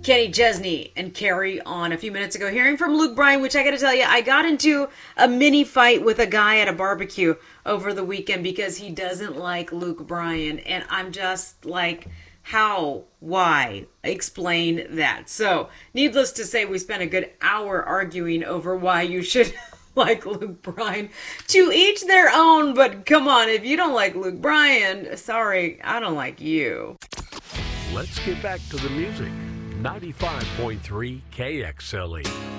Kenny Chesney and Carry On a few minutes ago, hearing from Luke Bryan, which I gotta tell you, I got into a mini fight with a guy at a barbecue over the weekend because he doesn't like Luke Bryan, and I'm just like, how? Why? Explain that. So, needless to say, we spent a good hour arguing over why you should like Luke Bryan. To each their own, but come on, if you don't like Luke Bryan, sorry, I don't like you. Let's get back to the music. 95.3 KXLE.